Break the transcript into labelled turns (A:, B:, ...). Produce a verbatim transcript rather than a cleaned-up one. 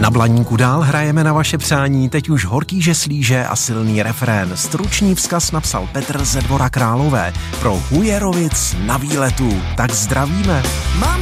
A: Na Blaníku dál hrajeme na vaše přání, teď už horký žeslíže a silný refrén. Stručný vzkaz napsal Petr ze Dvora Králové pro Hujerovic na výletu. Tak zdravíme.
B: Mám